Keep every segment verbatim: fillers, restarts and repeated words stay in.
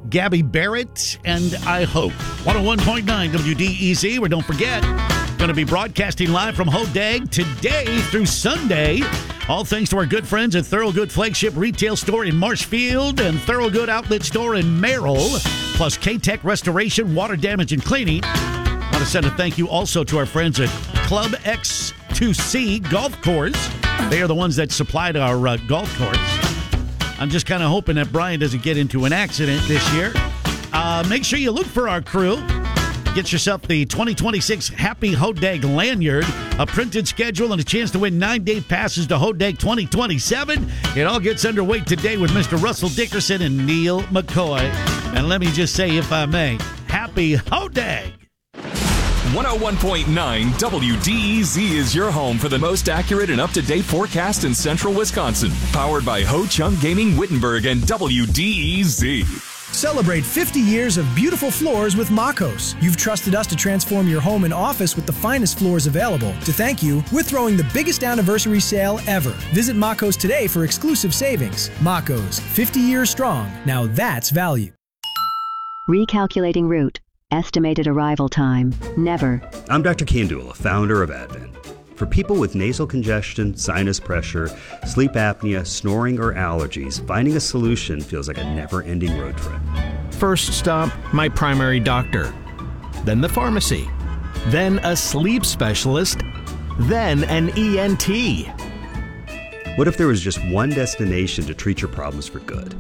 Gabby Barrett, and I Hope. one oh one point nine W D E Z, where don't forget, going to be broadcasting live from Hodag today through Sunday. All thanks to our good friends at Thorogood Flagship Retail Store in Marshfield and Thorogood Outlet Store in Merrill, plus K-Tech Restoration, Water Damage and Cleaning. I want to send a thank you also to our friends at Club X two C Golf Course. They are the ones that supplied our uh, golf course. I'm just kind of hoping that Brian doesn't get into an accident this year. Uh, make sure you look for our crew. Get yourself the twenty twenty-six Happy Hodag lanyard, a printed schedule, and a chance to win nine-day passes to Hodag twenty twenty-seven. It all gets underway today with Mister Russell Dickerson and Neil McCoy. And let me just say, if I may, Happy Hodag! one oh one point nine W D E Z is your home for the most accurate and up-to-date forecast in central Wisconsin. Powered by Ho Chung Gaming Wittenberg and W D E Z. Celebrate fifty years of beautiful floors with Makos. You've trusted us to transform your home and office with the finest floors available. To thank you, we're throwing the biggest anniversary sale ever. Visit Makos today for exclusive savings. Makos, fifty years strong. Now that's value. Recalculating route. Estimated arrival time. Never. I'm Doctor Kandula, founder of Advent. For people with nasal congestion, sinus pressure, sleep apnea, snoring, or allergies, finding a solution feels like a never-ending road trip. First stop, my primary doctor. Then the pharmacy. Then a sleep specialist. Then an E N T. What if there was just one destination to treat your problems for good?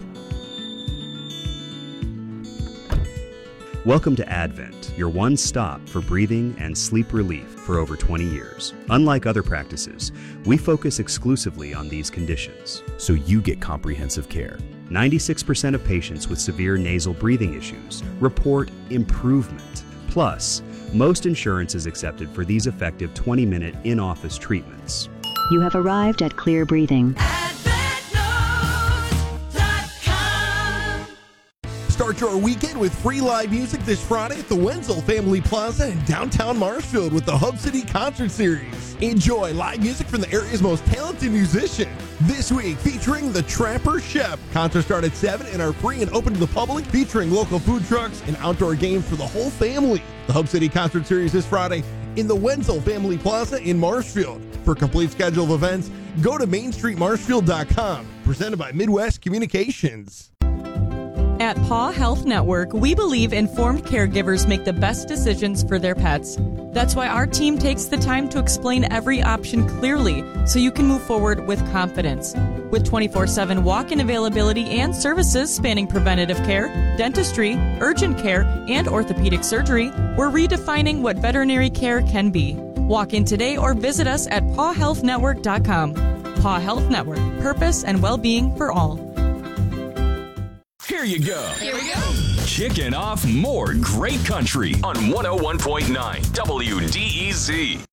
Welcome to Advent, your one stop for breathing and sleep relief for over twenty years. Unlike other practices, we focus exclusively on these conditions, so you get comprehensive care. ninety-six percent of patients with severe nasal breathing issues report improvement. Plus, most insurance is accepted for these effective twenty-minute in-office treatments. You have arrived at Clear Breathing. Start your weekend with free live music this Friday at the Wenzel Family Plaza in downtown Marshfield with the Hub City Concert Series. Enjoy live music from the area's most talented musician. This week, featuring the Trapper Chef. Concerts start at seven and are free and open to the public, featuring local food trucks and outdoor games for the whole family. The Hub City Concert Series this Friday in the Wenzel Family Plaza in Marshfield. For a complete schedule of events, go to main street marshfield dot com. Presented by Midwest Communications. At Paw Health Network, we believe informed caregivers make the best decisions for their pets. That's why our team takes the time to explain every option clearly so you can move forward with confidence. With twenty-four seven walk-in availability and services spanning preventative care, dentistry, urgent care, and orthopedic surgery, we're redefining what veterinary care can be. Walk in today or visit us at paw health network dot com. Paw Health Network, purpose and well-being for all. Here you go. Here we go. Kicking off more great country on one oh one point nine W D E Z.